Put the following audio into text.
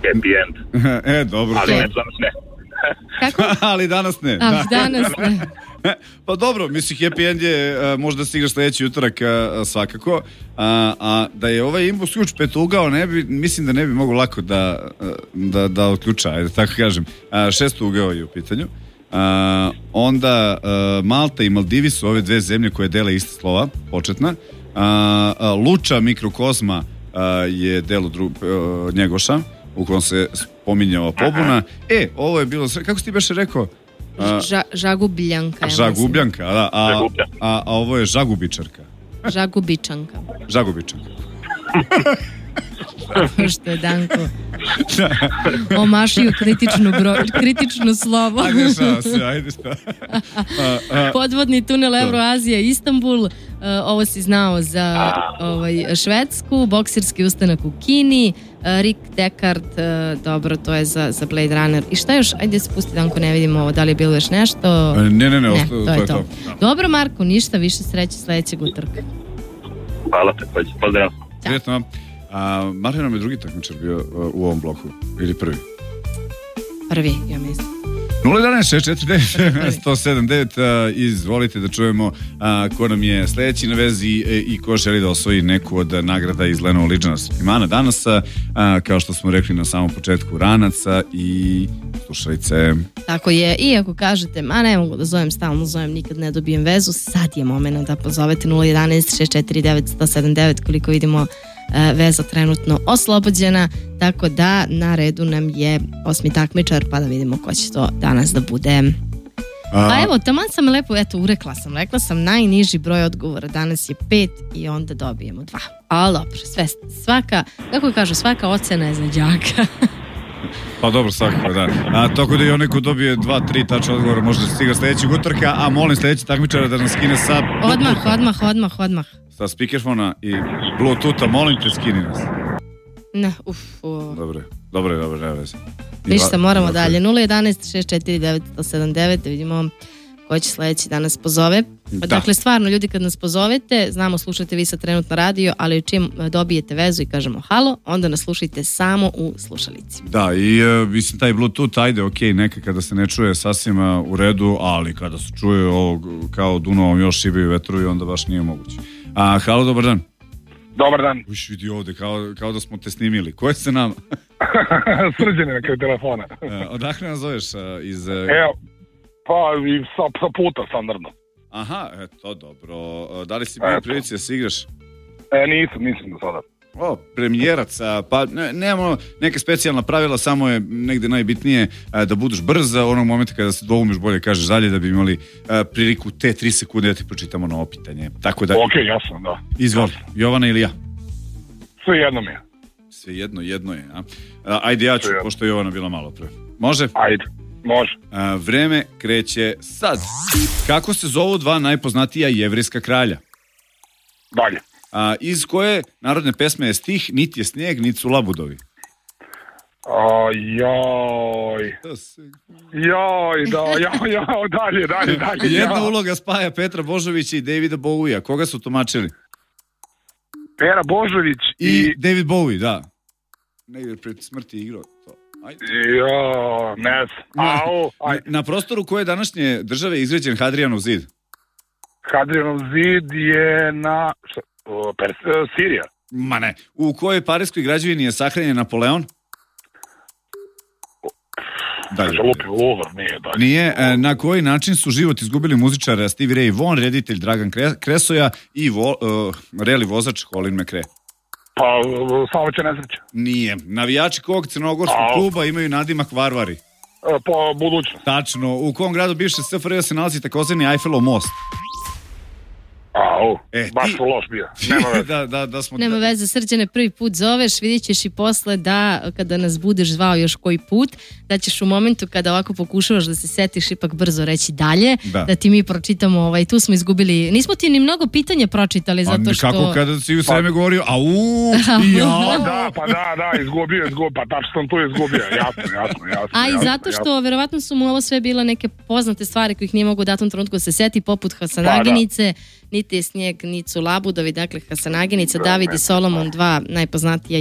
happy end. Dobro. Ali ne, danas ne. Kako? Ali danas ne. Danas ne. Pa dobro, mislim, happy end je možda se igraš sledeći utorak svakako, a da je ovaj imbus ključ petugao, mislim da ne bi mogo lako da otključa, ajde tako kažem. 6. ugao je u pitanju. Onda Malta i Maldivi su ove dve zemlje koje dele iste slova, početna. Luča mikrokozma je delo Njegoša, u kojem se spominje ova pobuna. Ovo je bilo, kako si ti beše rekao? Žagubljanka. Žagubljanka, da. A ovo je Žagubičarka. Žagubičanka. Što je Danko omašio kritično slovo. Ajde šta. Podvodni tunel Evroazija Istanbul, ovo si znao za Švedsku, bokserski ustanak u Kini, Rick Deckard, dobro, to je za Blade Runner. I šta još? Ajde se pusti, Danko, ne vidimo ovo, da li je bilo još nešto? Ne, to je to. Dobro, Marko, ništa, više sreće sledećeg utorka. Hvala te, pozdrav. Prijetno. Marija nam je drugi takmičar bio u ovom bloku, ili prvi? Prvi, ja mislim. 011-649-107-9, izvolite da čujemo ko nam je sledeći na vezi i ko želi da osvoji neku od nagrada iz Lenovo Legion sortimana danas, kao što smo rekli na samom početku, ranaca i slušalice. Tako je, i ako kažete, ne mogu da zovem stalno, zovem, nikad ne dobijem vezu, sad je moment da pozovete 011-649-107-9, koliko vidimo veza trenutno oslobođena, tako da na redu nam je 8. takmičar, pa da vidimo ko će to danas da bude. A evo, taman sam lepo, rekla sam najniži broj odgovora, danas je 5 i onda dobijemo 2. Ali dobro, svaka, kako kažu, svaka ocena je za đaka. Pa dobro, svakako, da. Tako da i onaj ko dobije 2-3 tačna odgovora može da stiga sledećeg utorka, a molim sledeći takmičara da nas skine sa Odmah. Sa speakerfona i Bluetootha, molim te, skini nas. Dobre, ne veze. Ništa, moramo dalje. 011-649-107-9, da vidimo ko će sledeći da nas pozove. Dakle, stvarno, ljudi, kad nas pozovete, znamo, slušate vi sad trenutno radio, ali čim dobijete vezu i kažemo halo, onda nas slušajte samo u slušalici. Da, i mislim, taj Bluetooth, ajde, neka kada se ne čuje sasvim u redu, ali kada se čuje ovog kao Dunavom još šibaju vetrovi, onda baš nije moguće. Halo, dobar dan. Dobar dan. Uš, vidi ovde, kao da smo te snimili. Ko je se nam? Srđan je neka telefona. Odakle nas zoveš? Evo, pa i sa puta standardno. Aha, eto, dobro. Da li si bio u prilici da se igraš? Nisam do sada. Premijerac, pa nemamo neka specijalna pravila, samo je negde najbitnije da budeš brz onog momenta kada se doumeš, bolje kažeš dalje, da bi imali priliku te 3 sekunde da ti pročitamo novo pitanje. Tako da... Ok, jasno, da. Izvoli, Jovana ili ja? Sve jedno mi je. Sve jedno je, a? Ajde, ja ću, pošto je Jovana bila malo pre. Može? Ajde, može. Vreme kreće sad. Kako se zovu dva najpoznatija jevrejska kralja? Dalje. Iz koje narodne pesme je stih Nit je snijeg, nit su labudovi? Dalje. Jedna uloga spaja Petra Božovića i Davida Bowie-a. Koga su tumačili? Pera Božović i David Bowie, da. Negdje pred smrti igrao to. Na prostoru koje današnje države izgrađen Hadrijanov zid? Hadrijanov zid je na... Sirija. Ma ne. U kojoj parijskoj građevini je sahranjen Napoleon? Nije. Na koji način su život izgubili muzičar Stevie Ray Vaughan, reditelj Dragan Kresoja i reli vozač Colin McRae? Pa, saobraćaj nesreća. Nije. Navijači kog crnogorskog kluba imaju nadimak Varvari? Pa, budućnost. Tačno. U kom gradu bivše SFRJ se nalazi takozvani Eiffelov most? Baš su loš bio. Nema veze, Srđane, prvi put zoveš, vidjet ćeš i posle da kada nas budeš zvao još koji put, da ćeš u momentu kada ovako pokušavaš da se setiš ipak brzo reći dalje, da ti mi pročitamo, tu smo izgubili, nismo ti ni mnogo pitanja pročitali zato što... Kako kada si u sveme govorio, izgubio, pa tačno sam tu izgubio, jasno. A i zato što verovatno su mu ovo sve bila neke poznate stvari kojih nije mogu u datom trenutku se seti, poput Hasanaginice, Niti je snijeg, niti su labudovi, dakle Hasanaginica, David i Solomon, dva najpoznatija